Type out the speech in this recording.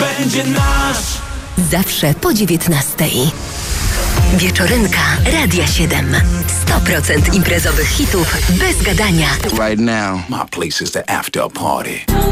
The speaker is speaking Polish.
będzie nasz. Zawsze po 19:00. Wieczorynka Radia 7. 100% imprezowych hitów bez gadania. Right now, my place is the after party.